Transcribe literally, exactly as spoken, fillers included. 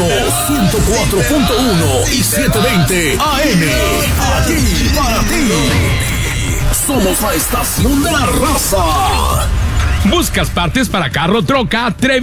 Latino ciento cuatro punto uno y setecientos veinte A M. Aquí para ti. Somos la estación de la raza. ¿Buscas partes para carro, troca, Trevi?